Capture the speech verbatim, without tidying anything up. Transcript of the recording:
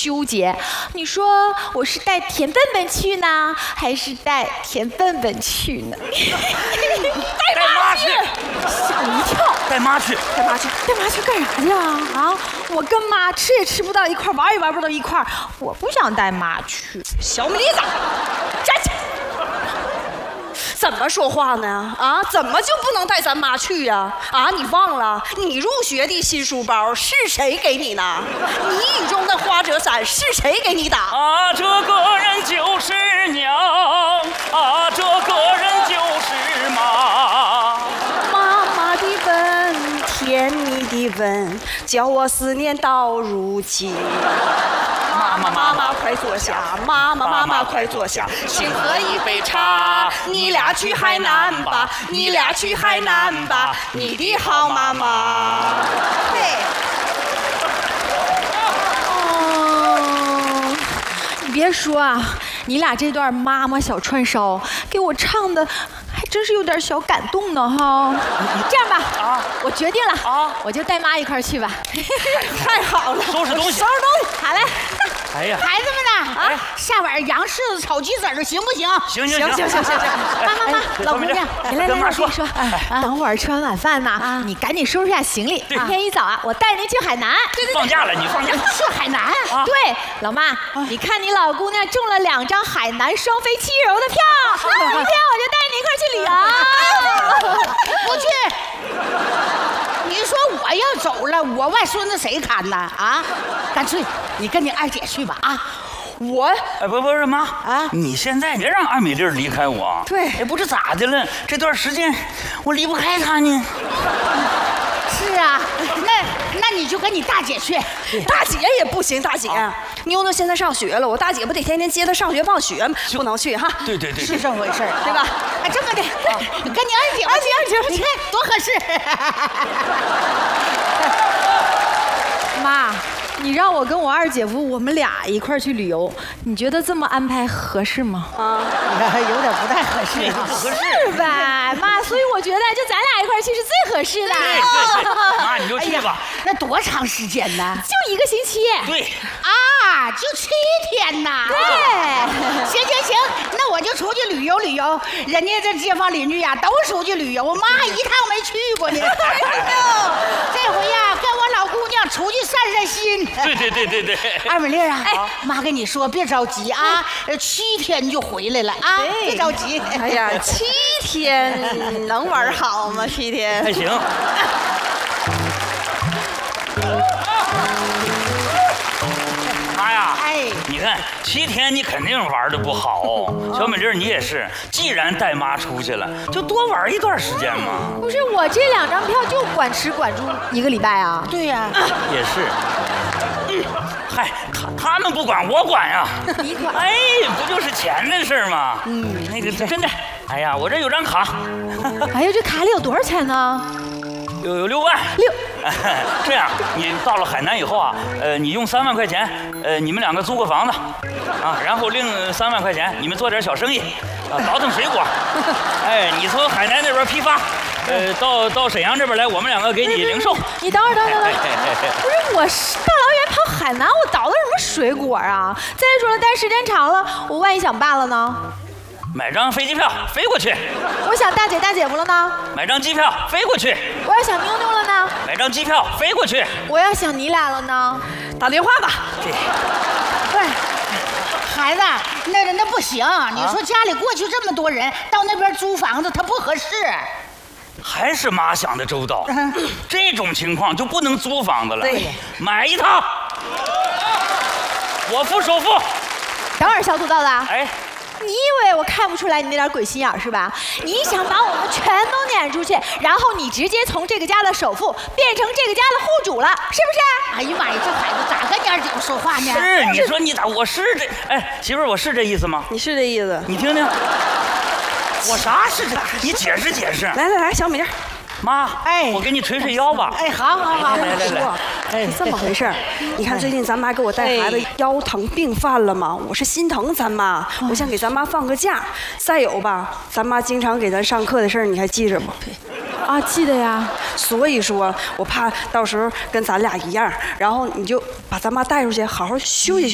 纠结。你说我是带田笨笨去呢，还是带田笨笨去呢？ 带妈去， 吓我一跳！ 带妈去， 带妈去，带妈去干啥去啊？啊！我跟妈吃也吃不到一块，玩也玩不到一块，我不想带妈去。 小米粒子，站起！怎么说话呢？啊，怎么就不能带咱妈去呀？啊，你忘了你入学的新书包是谁给你的？你雨中的花折伞是谁给你的？ 啊，这个人就是娘，啊，这个人就是妈。 妈妈的吻，甜蜜的吻，叫我思念到如今。妈妈妈妈快坐下，妈妈妈妈快坐下，请喝一杯茶。你俩去海南吧，你俩去海南吧，你的好妈妈。嘿。 哦，你别说啊，你俩这段妈妈小串烧给我唱的。还真是有点小感动呢哈！这样吧，啊，我决定了啊，我就带妈一块儿去吧。 太好了， 收拾东西， 收拾东西， 好嘞。 哎呀， 孩子们呢？啊，下碗羊柿子炒鸡子儿行不行？ 行行行行行行行。 妈妈妈，老姑娘，来来来，我跟你说，等会儿吃完晚饭呢，你赶紧收拾下行李。明天一早啊，我带着您去海南。 对对对，放假了，你放假去海南？ 对，老妈，你看你老姑娘中了两张海南双飞七日游的票，明天我就带你一块儿去旅游。 不去。你说我要走了，我外孙子谁看呢？啊，干脆你跟你二姐去吧。啊， 我哎不不是妈啊，你现在别让二美丽离开我。 对， 哎不是咋的了？这段时间我离不开她呢。 是啊，那那你就跟你大姐去。 大姐也不行，大姐，妞妞现在上学了，我大姐不得天天接她上学放学吗？不能去哈。 对对对， 是这么回事儿，对吧？哎，这么的，你跟你二姐， 二姐二姐， 你看多合适。 妈，你让我跟我二姐夫我们俩一块儿去旅游，你觉得这么安排合适吗？ 啊，有点不太合适， 不合适是吧，妈？所以我觉得就咱俩一块儿去是最合适的。 对对对，妈你就去吧。 那多长时间呢？ 就一个星期。 对。 啊，就七天呐。 对。 行行行，那我就出去旅游旅游。人家这街坊邻居呀都出去旅游，我妈一趟没去过呢。这回呀，跟我老姑娘出去散散心。 对对对对对。 二美丽啊，哎，妈跟你说，别着急啊，七天就回来了啊，别着急。 哎呀，七天能玩好吗？七天还行。妈呀！哎，你看七天你肯定玩的不好，小美丽你也是。既然带妈出去了，就多玩一段时间嘛。 不是我这两张票就管吃管住一个礼拜啊。 对呀， 也是。嗨，他他们不管，我管呀。 你管？ 哎，不就是钱的事儿吗？嗯，那个真的。哎呀，我这有张卡。 哎呀，这卡里有多少钱呢？ 有有六万。 六。 这样，你到了海南以后啊，呃，你用三万块钱，呃，你们两个租个房子，啊，然后另三万块钱你们做点小生意，啊，倒腾水果。哎，你从海南那边批发。呃，到到沈阳这边来，我们两个给你零售。 你等会儿，等会儿，等会儿，不是我是大老远跑海南，我倒腾什么水果啊？再说了，待时间长了，我万一想办了呢？ 买张飞机票飞过去。 我想大姐大姐夫了呢？ 买张机票飞过去。 我要想妞妞了呢？ 买张机票飞过去。 我要想你俩了呢？ 打电话吧。 这， 对。孩子，那那不行，你说家里过去这么多人，到那边租房子，它不合适。 还是妈想的周到，这种情况就不能租房子了， 对， 买一套，我付首付。 等会儿，小土豆子， 哎， 你以为我看不出来你那点鬼心眼是吧？你想把我们全都撵出去，然后你直接从这个家的首富变成这个家的户主了，是不是？ 哎呀妈呀，这孩子咋跟你二姐夫说话呢？ 是，你说你咋？我是这，哎，媳妇儿，我是这意思吗？ 你是这意思？ 你听听。我啥是这？你解释解释。 来来来，小美丽， 妈，哎，我给你捶捶腰吧。 哎，好好好， 来来来， 哎，这么回事儿。你看最近咱妈给我带孩子腰疼病犯了嘛，我是心疼咱妈，我想给咱妈放个假。再有吧，咱妈经常给咱上课的事儿，你还记着吗？ 啊，记得呀。 所以说我怕到时候跟咱俩一样，然后你就把咱妈带出去，好好休息休息。